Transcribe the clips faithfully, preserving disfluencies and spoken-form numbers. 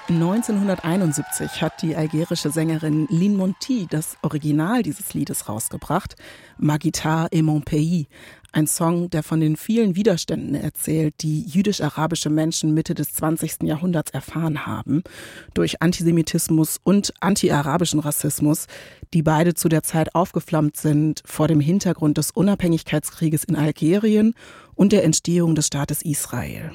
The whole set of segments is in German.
neunzehnhunderteinundsiebzig hat die algerische Sängerin Lynn Monty das Original dieses Liedes rausgebracht, Ma guitare et mon pays, ein Song, der von den vielen Widerständen erzählt, die jüdisch-arabische Menschen Mitte des zwanzigsten Jahrhunderts erfahren haben, durch Antisemitismus und anti-arabischen Rassismus, die beide zu der Zeit aufgeflammt sind vor dem Hintergrund des Unabhängigkeitskrieges in Algerien und der Entstehung des Staates Israel.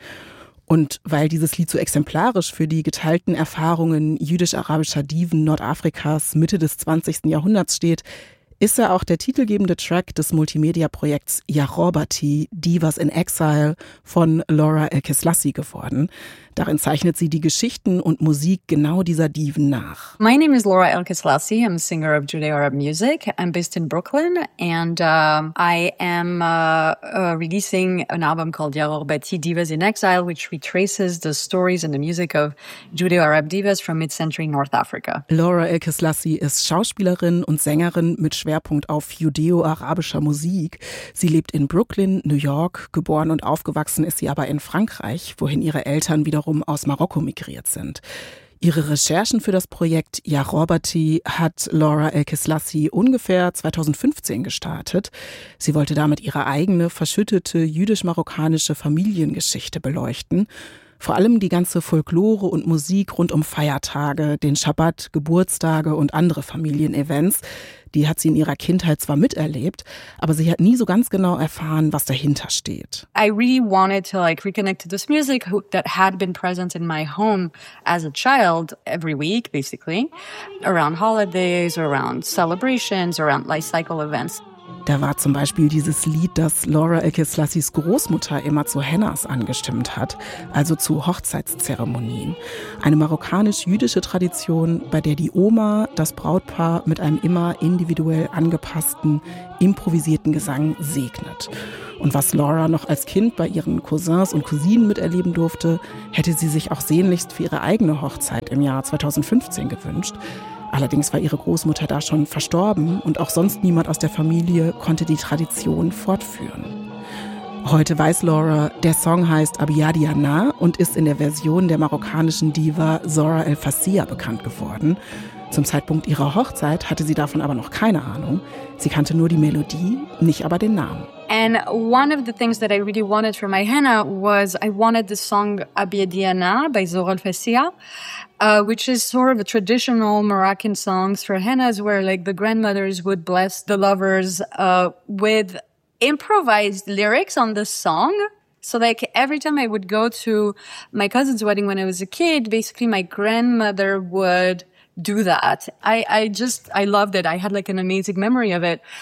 Und weil dieses Lied so exemplarisch für die geteilten Erfahrungen jüdisch-arabischer Diven Nordafrikas Mitte des zwanzigsten Jahrhunderts steht, ist er auch der titelgebende Track des Multimedia-Projekts Yarobati, Divas in Exile von Laura El-Keslassi geworden. Darin zeichnet sie die Geschichten und Musik genau dieser Diven nach. My name is Laura El-Keslassi. I'm a singer of Judeo-Arab music. I'm based in Brooklyn and um, I am uh, uh, releasing an album called Yarobati, Divas in Exile, which retraces the stories and the music of Judeo-Arab divas from mid-century North Africa. Laura El-Keslassi ist Schauspielerin und Sängerin mit Schwerpunkt auf judeo-arabischer Musik. Sie lebt in Brooklyn, New York. Geboren und aufgewachsen ist sie aber in Frankreich, wohin ihre Eltern wiederum aus Marokko migriert sind. Ihre Recherchen für das Projekt Yarobati hat Laura El-Keslassi ungefähr zweitausendfünfzehn gestartet. Sie wollte damit ihre eigene verschüttete jüdisch-marokkanische Familiengeschichte beleuchten. Vor allem die ganze Folklore und Musik rund um Feiertage, den Schabbat, Geburtstage und andere Familienevents. Die hat sie in ihrer Kindheit zwar miterlebt, aber sie hat nie so ganz genau erfahren, was dahinter steht. I really wanted to like reconnect to this music that had been present in my home as a child every week, basically, around holidays, around celebrations, around life cycle events. Da war zum Beispiel dieses Lied, das Laura El-Keslassis Großmutter immer zu Hennas angestimmt hat, also zu Hochzeitszeremonien. Eine marokkanisch-jüdische Tradition, bei der die Oma das Brautpaar mit einem immer individuell angepassten, improvisierten Gesang segnet. Und was Laura noch als Kind bei ihren Cousins und Cousinen miterleben durfte, hätte sie sich auch sehnlichst für ihre eigene Hochzeit im Jahr zweitausendfünfzehn gewünscht. Allerdings war ihre Großmutter da schon verstorben und auch sonst niemand aus der Familie konnte die Tradition fortführen. Heute weiß Laura, der Song heißt Abiyadi Ana und ist in der Version der marokkanischen Diva Zora El Fassia bekannt geworden. Zum Zeitpunkt ihrer Hochzeit hatte sie davon aber noch keine Ahnung. Sie kannte nur die Melodie, nicht aber den Namen. And one of the things that I really wanted for my henna was I wanted the song Abiyadi Ana by Zora El Fassia, uh, which is sort of a traditional Moroccan songs for hennas where like the grandmothers would bless the lovers uh, with improvised lyrics on the song. So like every time I would go to my cousin's wedding when I was a kid, basically my grandmother would do that. I, I just, I loved it. I had like an amazing memory of it.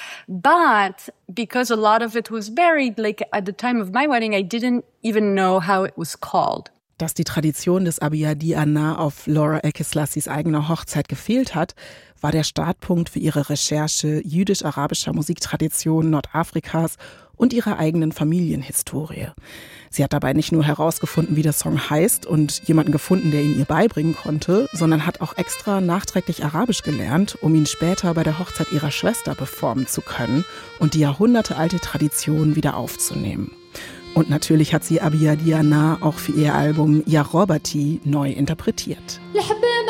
But because a lot of it was buried, like at the time of my wedding, I didn't even know how it was called. Dass die Tradition des Abiyadi Ana auf Laura El-Keslassis eigener Hochzeit gefehlt hat, war der Startpunkt für ihre Recherche jüdisch-arabischer Musiktraditionen Nordafrikas und ihrer eigenen Familienhistorie. Sie hat dabei nicht nur herausgefunden, wie der Song heißt und jemanden gefunden, der ihn ihr beibringen konnte, sondern hat auch extra nachträglich Arabisch gelernt, um ihn später bei der Hochzeit ihrer Schwester performen zu können und die jahrhundertealte Tradition wieder aufzunehmen. Und natürlich hat sie Abiyadi Ana auch für ihr Album Yarobati neu interpretiert.